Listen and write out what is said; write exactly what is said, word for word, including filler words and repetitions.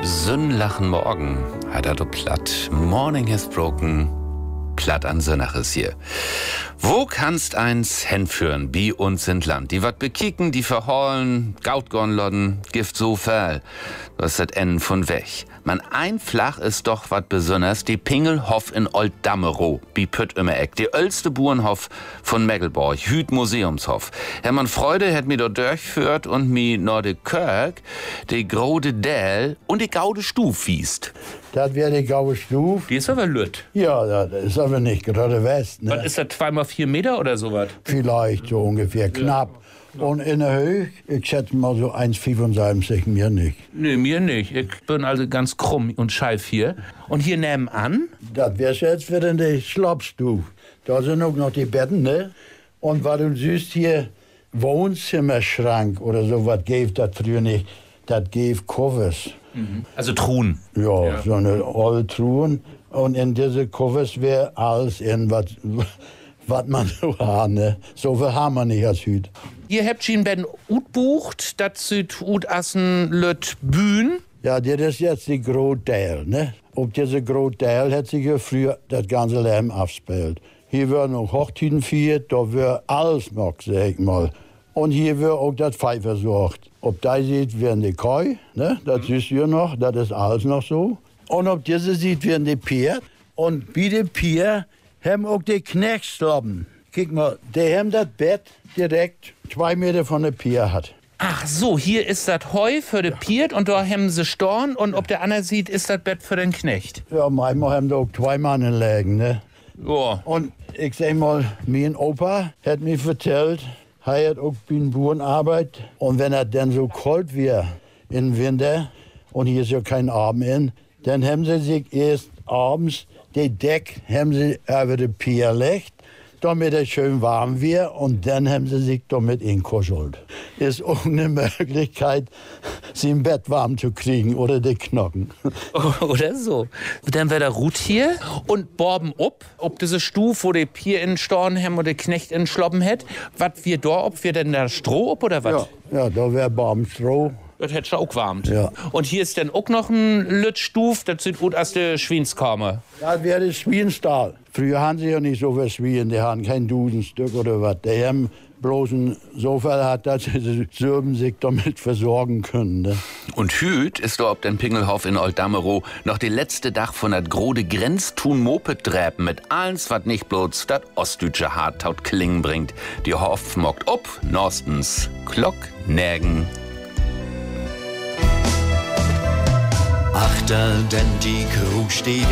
Sünlachen morgen, hat er do platt. Morning has broken, platt an Sönnach ist hier. Wo kannst eins hinführen, bi uns in Land? Die wat bekicken, die verholen, Gautgornlodden, Gift so fel. Das ist das Ende von weg. Man ein Flach ist doch wat besonders, die Pingelhof in Olddammero, bi Pütt immer Eck, die älteste Burenhof von Meggelborg, Hüt Museumshof. Hermann Freude hat mi dort durchführt und mi no de Kirk, die Grode Dell und die Gaude Stuf wiest. Das wäre die Gaude Stuf. Die ist aber lütt. Ja, das ist aber nicht gerade West. Ne? Was ist das, zweimal vier Meter oder sowas? Vielleicht so ungefähr, knapp. Und in der Höhe, ich schätze mal so eins Komma fünfundsiebzig, mir nicht. Nee, mir nicht. Ich bin also ganz krumm und scheif hier. Und hier nebenan? Das wäre jetzt wieder die Schlafstuf. Da sind auch noch die Betten, ne? Und was du siehst hier, Wohnzimmerschrank oder so, was gibt das früher nicht? Das gibt Covers. Mhm. Also Truhen? Ja, ja, so eine alte Truhen. Und in diese Covers wäre alles in was... was man so hat, ne? So viel haben wir nicht als Hüt. Ihr habt schon ben utbucht, das süd ut assen löt Bühn. Ja, das ist jetzt die Großteil, ne? Auf diese Großteil hat sich ja früher das ganze Leben abgespielt. Hier wird noch Hochzeiten gefeiert, da wird alles noch, sag ich mal. Und hier wird auch das Pfeif versorgt. Ob da sieht, werden die Koi, ne? Das mhm. ist hier noch, das ist alles noch so. Und ob diese sieht, werden die Pier. Und bei den Pier haben auch die Knechtsloppen. Guck mal, die haben das Bett direkt zwei Meter von der Pier hat. Ach so, hier ist das Heu für den Pier und da haben sie Storn und ob der andere sieht, ist das Bett für den Knecht. Ja, manchmal haben da auch zwei Mannen liegen, ne? Ja. Und ich sag mal, mein Opa hat mir erzählt, er hat auch bei den Buren Arbeit. Und wenn er dann so kalt wird im Winter und hier ist ja kein Abend in, dann haben sie sich erst abends die Deck haben sie über die Pier gelegt, damit es schön warm wird und dann haben sie sich damit inkuschelt. Ist auch eine Möglichkeit, sie im Bett warm zu kriegen oder die Knochen. Oder so. Dann wäre der Ruth hier und borben ob, ob diese Stufe, wo die Pier in Storn haben oder die Knecht in Schloppen hat. Was wir da, ob wir denn da Stroh ob oder was? Ja, ja, da wäre warm Stroh. Das hätte schon auch warmt. Ja. Und hier ist dann auch noch ein Lütstuf, das sieht gut aus der Schwienskammer. Das wäre das Schwienstall. Früher haben sie ja nicht so viel Schwien, die haben kein Dusenstück oder was. Die haben bloß ein Sofa hat, dass sie sich damit versorgen können. Ne? Und Hüt ist da ob den Pingelhof in Olddammero noch die letzte Dach von dat grode Grenztun Moped-Dräpen mit alles, was nicht bloß dat ostdeutsche Hartaut klingen bringt. Die Hof mockt ob, Norstens Glock, Nägen. Achter denn die Crew steht